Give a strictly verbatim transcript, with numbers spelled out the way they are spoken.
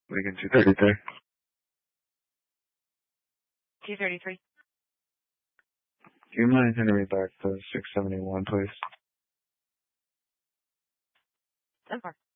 Lincoln two thirty-three. two thirty-three. Do you mind sending me back to six seventy-one, please? So far.